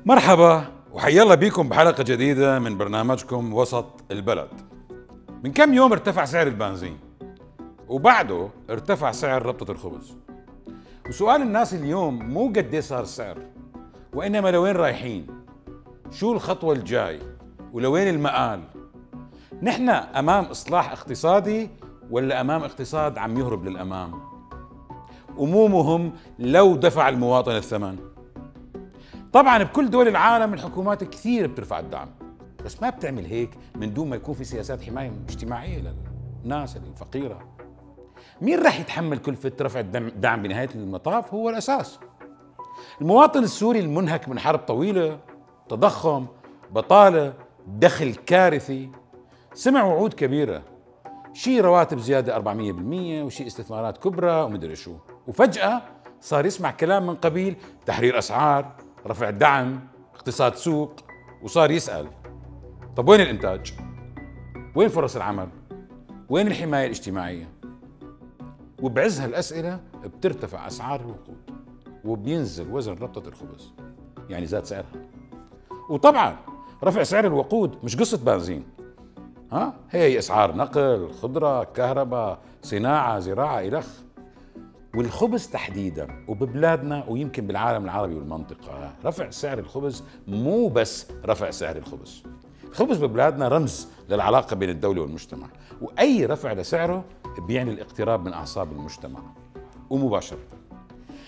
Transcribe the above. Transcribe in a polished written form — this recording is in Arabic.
مرحبا وحيا الله بيكم بحلقة جديدة من برنامجكم وسط البلد. من كم يوم ارتفع سعر البنزين وبعده ارتفع سعر ربطة الخبز، وسؤال الناس اليوم مو قد صار السعر وإنما لوين رايحين، شو الخطوة الجاي ولوين المآل. نحن أمام إصلاح اقتصادي ولا أمام اقتصاد عم يهرب للأمام؟ ومو مهم لو دفع المواطن الثمن. طبعا بكل دول العالم الحكومات كثير بترفع الدعم، بس ما بتعمل هيك من دون ما يكون في سياسات حماية اجتماعية للناس الفقيرة. مين راح يتحمل كلفة رفع الدعم بنهاية المطاف؟ هو الأساس. المواطن السوري المنهك من حرب طويلة، تضخم، بطالة، دخل كارثي، سمع وعود كبيرة، شي رواتب زيادة 400% وشي استثمارات كبرى ومدري شو، وفجأة صار يسمع كلام من قبيل تحرير أسعار، رفع دعم، اقتصاد سوق، وصار يسأل طب وين الإنتاج؟ وين فرص العمل؟ وين الحماية الاجتماعية؟ وبعز هالأسئلة بترتفع أسعار الوقود وبينزل وزن ربطة الخبز، يعني زاد سعرها. وطبعا رفع سعر الوقود مش قصة بنزين، هي أسعار نقل، خضرة، كهرباء، صناعة، زراعة، إلخ. والخبز تحديدا وببلادنا ويمكن بالعالم العربي والمنطقة، رفع سعر الخبز مو بس رفع سعر الخبز. الخبز ببلادنا رمز للعلاقة بين الدولة والمجتمع، وأي رفع لسعره بيعني الاقتراب من أعصاب المجتمع ومباشرة.